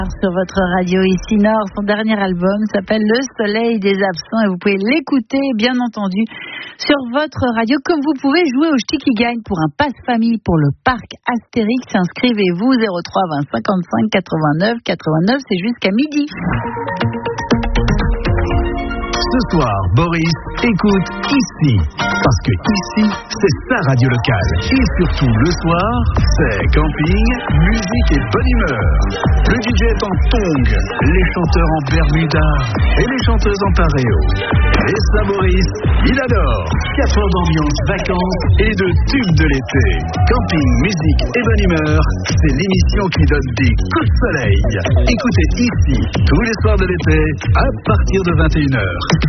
Sur votre radio ici Nord, son dernier album s'appelle Le Soleil des Absents et vous pouvez l'écouter bien entendu sur votre radio, comme vous pouvez jouer au Ch'ti qui gagne pour un passe-famille pour le parc Astérix. Inscrivez-vous 03 20 55 89 89, c'est jusqu'à midi. Ce soir, Boris écoute ici. Parce que ici, c'est sa radio locale. Et surtout le soir, c'est camping, musique et bonne humeur. Le DJ est en tong, les chanteurs en bermuda et les chanteuses en pareo. Et ça, Boris, il adore. 4 heures d'ambiance, vacances et de tubes de l'été. Camping, musique et bonne humeur, c'est l'émission qui donne des coups de soleil. Écoutez ici, tous les soirs de l'été, à partir de 21h.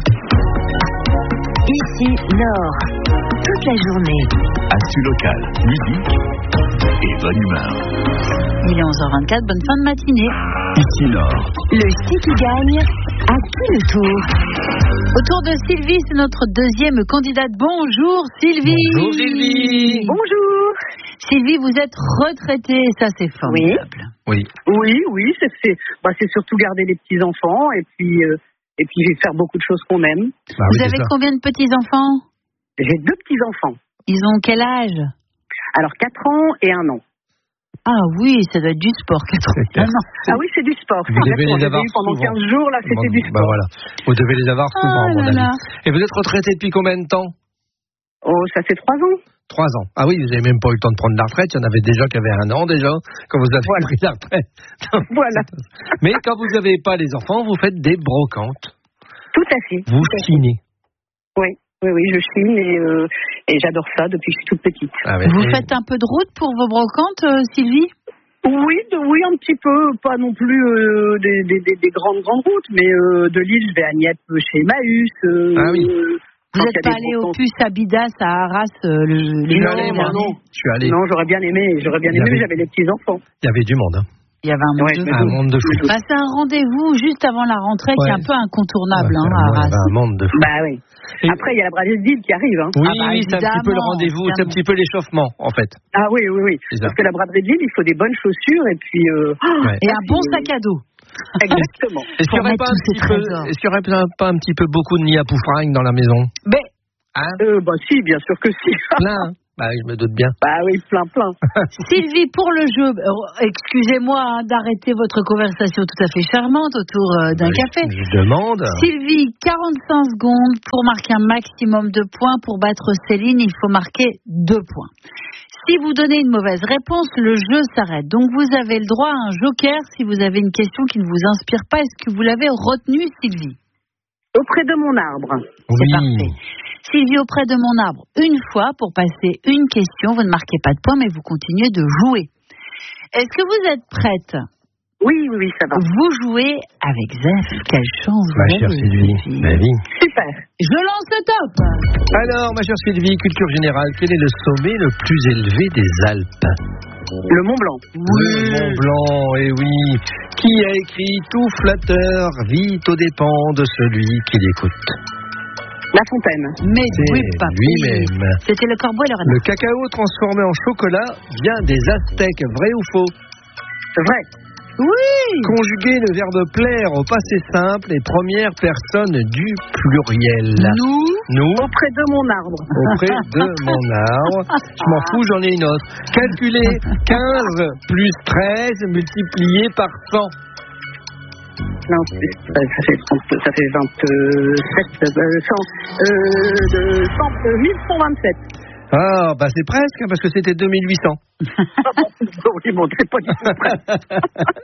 Ici Nord, toute la journée. Actu locale, musique et bonne humeur. Il est 11h24, bonne fin de matinée. Ici Nord. Le Ch'ti qui gagne, à qui le tour? Autour de Sylvie, c'est notre deuxième candidate. Bonjour Sylvie. Bonjour Sylvie. Bonjour. Sylvie, vous êtes retraitée, ça c'est formidable. Oui. Oui, c'est surtout garder les petits-enfants et puis faire beaucoup de choses qu'on aime. Bah Vous avez combien de petits-enfants? J'ai 2 petits-enfants. Ils ont quel âge? Alors 4 ans et 1 an. Ah oui, ça doit être du sport, 4 ans. clair. Ah oui, c'est du sport. Vous devez les avoir pendant souvent. 15 jours, là, c'était du sport. Bah voilà. Vous devez les avoir souvent, à mon là là. avis. Et vous êtes retraité depuis combien de temps? Oh, ça fait 3 ans. 3 ans. Ah oui, vous n'avez même pas eu le temps de prendre la retraite. Il y en avait déjà qui avaient 1 an déjà, quand vous avez pris la retraite. Voilà. Mais quand vous n'avez pas les enfants, vous faites des brocantes. Tout à fait. Vous chinez. Oui, je chine et j'adore ça depuis que je suis toute petite. Ah ouais. Vous faites un peu de route pour vos brocantes, Sylvie? Oui, un petit peu, pas non plus des grandes routes, mais de Lille, je vais à Nieppe chez Emmaüs. Ah oui. Vous n'êtes pas allé au puce à Bidas à Arras Non. Je suis allé. Non, j'aurais bien aimé, mais j'avais les petits-enfants. Il y avait du monde. Hein. Il y avait un monde de fou. Un monde de fou. Bah, c'est un rendez-vous juste avant la rentrée qui est un peu incontournable à Il y Arras. avait un monde de fou. Bah oui. Après, il y a la braderie de Lille qui arrive. Hein. Oui, bah, c'est un petit peu le évidemment, rendez-vous, c'est un petit peu l'échauffement, en fait. Ah oui. C'est ça. Parce que la braderie de Lille, il faut des bonnes chaussures et puis... Ouais. Et un bon sac à dos. Exactement. Est-ce qu'il n'y aurait pas un petit peu beaucoup de nids à poufringue dans la maison? Mais Hein? Bah si, bien sûr que si. Plein, hein? Bah, je me doute bien. Bah oui, plein. Sylvie, pour le jeu, excusez-moi d'arrêter votre conversation tout à fait charmante autour d'un café. Je demande. Sylvie, 45 secondes pour marquer un maximum de points. Pour battre Céline, il faut marquer 2 points. Si vous donnez une mauvaise réponse, le jeu s'arrête. Donc vous avez le droit à un joker si vous avez une question qui ne vous inspire pas. Est-ce que vous l'avez retenue, Sylvie? Auprès de mon arbre. C'est parfait. Sylvie, auprès de mon arbre, une fois pour passer une question. Vous ne marquez pas de points, mais vous continuez de jouer. Est-ce que vous êtes prête? Oui, ça va. Vous jouez avec Zef. Quelle chance vous Ma avez, chère Sylvie. Ma vie. Super. Je lance le top. Alors, ma chère Sylvie, culture générale, quel est le sommet le plus élevé des Alpes? Le Mont Blanc. Le Mont Blanc, eh oui. Qui a écrit Tout flatteur vit aux dépens de celui qui l'écoute? La Fontaine. Mais C'est oui, papy. lui-même. C'était le corbeau et le renard. Le cacao transformé en chocolat vient des Aztèques, vrai ou faux? C'est vrai. Oui. Conjuguer le verbe plaire au passé simple et première personne du pluriel. Nous. Auprès de mon arbre. Auprès de mon arbre. Je m'en fous, j'en ai une autre. Calculer 15 plus 13 multiplié par 100. Non, ça fait 27, 1127. Ah, bah c'est presque, parce que c'était 2800. Oui, bon, c'est pas du tout près.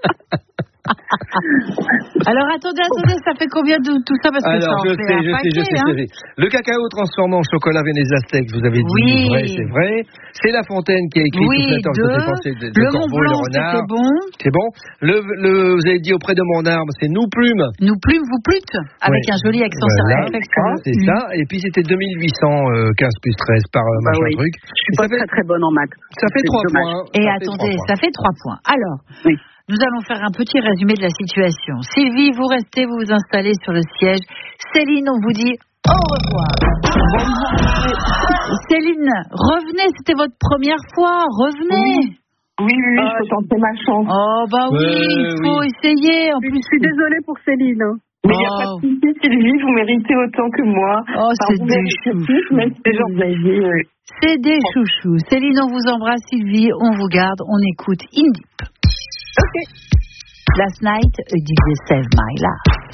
Alors attendez, ça fait combien de tout ça? Parce que alors, ça en fait un paquet, Le cacao transformé en chocolat vient des Aztèques, vous avez dit. Oui. Vrai, c'est vrai. C'est La Fontaine qui a écrit Oui, Tout flatteur, le Mont Blanc, c'était bon. C'est bon. Vous avez dit auprès de mon arbre, c'est nous plumes. Nous plumes, vous plûtes. Avec un joli accent Voilà, sur c'est ça. Et puis c'était 2800, 15 plus 13 par machin truc. Je suis pas très bonne en maths. Ça fait 3 dommage. points. Et attendez, ça fait 3 points. Alors, oui. Nous allons faire un petit résumé de la situation. Sylvie, vous restez, vous vous installez sur le siège. Céline, on vous dit au revoir. Céline, revenez, c'était votre première fois, revenez. Oui, je peux tenter ma chance. Oh, bah oui, il faut essayer. En plus, Je suis désolée pour Céline. Mais il n'y a pas de souci, Sylvie, vous méritez autant que moi. Oh, c'est des chouchous. Mais c'est genre d'avis. C'est des chouchous. Céline, on vous embrasse. Sylvie, on vous garde. On écoute In Deep. Ok. Last night, a DJ Save My Life.